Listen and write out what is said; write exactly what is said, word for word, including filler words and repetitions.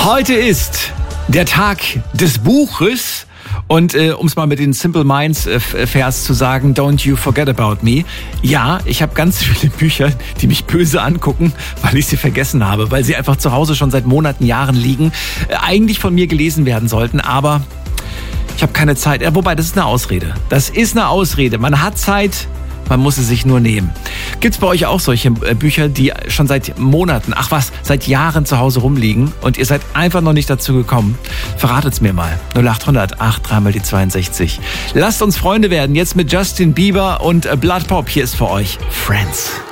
Heute ist der Tag des Buches. Und äh, um es mal mit den Simple Minds äh, Vers zu sagen, don't you forget about me. Ja, ich habe ganz viele Bücher, die mich böse angucken, weil ich sie vergessen habe, weil sie einfach zu Hause schon seit Monaten, Jahren liegen, äh, eigentlich von mir gelesen werden sollten, aber ich habe keine Zeit. Ja, wobei, das ist eine Ausrede. Das ist eine Ausrede. Man hat Zeit, man muss es sich nur nehmen. Gibt's bei euch auch solche Bücher, die schon seit Monaten, ach was, seit Jahren zu Hause rumliegen und ihr seid einfach noch nicht dazu gekommen? Verratet's mir mal. null acht hundert acht drei mal die zweiundsechzig. Lasst uns Freunde werden, jetzt mit Justin Bieber und Blood Pop. Hier ist für euch Friends.